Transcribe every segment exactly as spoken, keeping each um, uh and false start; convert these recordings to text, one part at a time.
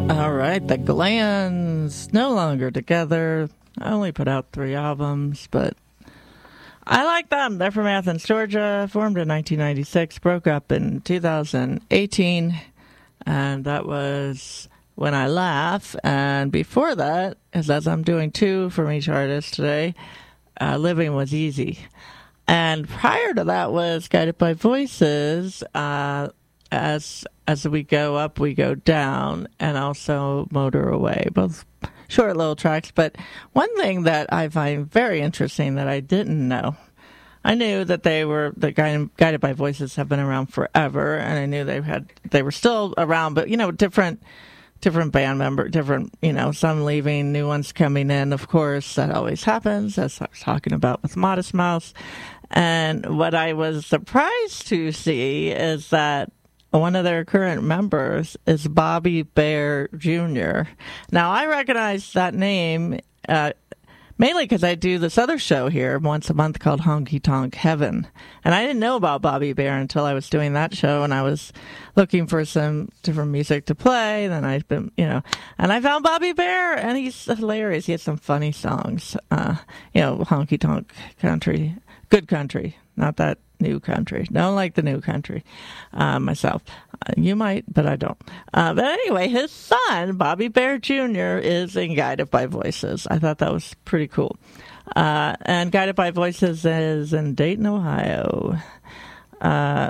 All right, the Glands, no longer together. I only put out three albums, but I like them. They're from Athens, Georgia, formed in nineteen ninety-six, broke up in two thousand eighteen, and that was When I Laugh. And before that, as I'm doing two from each artist today, uh, Living Was Easy. And prior to that was Guided by Voices, uh, as as we go up, we go down, and also Motor Away, both short little tracks. But one thing that I find very interesting that I didn't know, I knew that they were the Guided, Guided by Voices have been around forever, and I knew they had they were still around, but you know, different different band member, different you know, some leaving, new ones coming in. Of course, that always happens. As I was talking about with Modest Mouse, and what I was surprised to see is that one of their current members is Bobby Bare Junior Now, I recognize that name uh, mainly because I do this other show here once a month called Honky Tonk Heaven. And I didn't know about Bobby Bare until I was doing that show, and I was looking for some different music to play. Then I've been, you know, and I found Bobby Bare, and he's hilarious. He has some funny songs, uh, you know, honky tonk country, good country, not that new country. Don't like the new country uh, myself. Uh, you might, but I don't. Uh, but anyway, his son, Bobby Bare Junior, is in Guided by Voices. I thought that was pretty cool. Uh, and Guided by Voices is in Dayton, Ohio. Uh,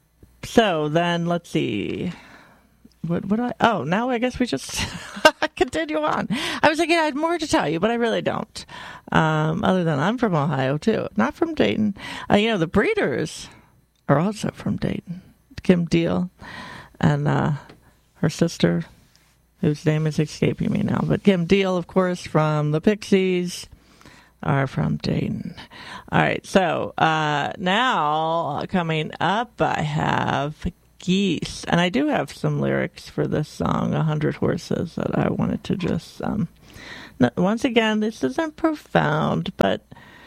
so then let's see. What would I? Oh, now I guess we just continue on. I was thinking I had more to tell you, but I really don't. Um, other than I'm from Ohio, too. Not from Dayton. Uh, you know, the Breeders are also from Dayton. Kim Deal and uh, her sister, whose name is escaping me now. But Kim Deal, of course, from the Pixies, are from Dayton. All right, so uh, now coming up, I have Geese. And I do have some lyrics for this song, A Hundred Horses, that I wanted to just... Um, once again, this isn't profound, but,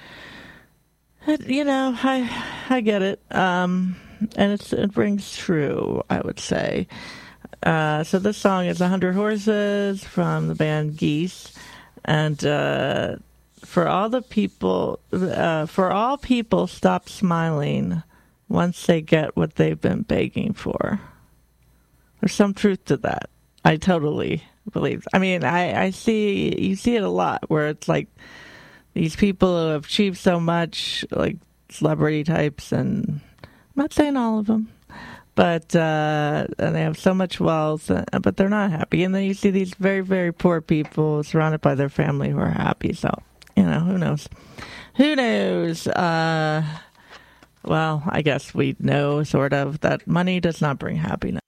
you know, I I get it. Um, and it's, it rings true, I would say. Uh, so this song is A Hundred Horses from the band Geese. And uh, for all the people, uh, for all people, stop smiling once they get what they've been begging for. There's some truth to that. I totally believe. I mean, I, I see, you see it a lot where it's like these people who have achieved so much, like celebrity types, and I'm not saying all of them, but uh, and they have so much wealth, uh, but they're not happy. And then you see these very, very poor people surrounded by their family who are happy. So, you know, who knows? Who knows? Uh, well, I guess we know sort of that money does not bring happiness.